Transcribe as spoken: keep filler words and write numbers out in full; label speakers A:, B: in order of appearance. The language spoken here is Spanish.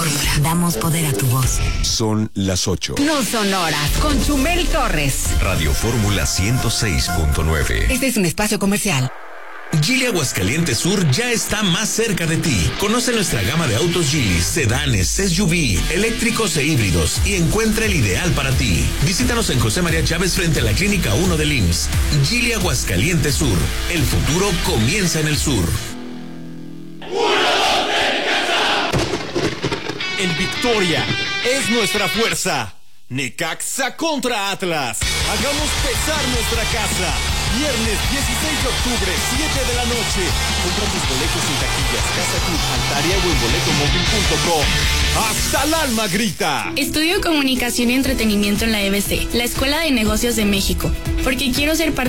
A: Fórmula. Damos poder a tu voz.
B: Son las ocho.
C: No son horas. Con Chumel Torres.
B: Radio Fórmula ciento seis punto nueve.
C: Este es un espacio comercial.
D: Geely Aguascalientes Sur ya está más cerca de ti. Conoce nuestra gama de autos Geely, sedanes, S U V, eléctricos e híbridos y encuentra el ideal para ti. Visítanos en José María Chávez frente a la Clínica uno del I M S S. Geely Aguascalientes Sur. El futuro comienza en el sur.
E: El Victoria es nuestra fuerza. Necaxa contra Atlas. Hagamos pesar nuestra casa. Viernes dieciséis de octubre, siete de la noche. Compra tus boletos en taquillas, Casa Club, Altaria o en boletomóvil punto com. ¡Hasta el alma grita!
F: Estudio Comunicación y Entretenimiento en la E B C, la Escuela de Negocios de México, porque quiero ser parte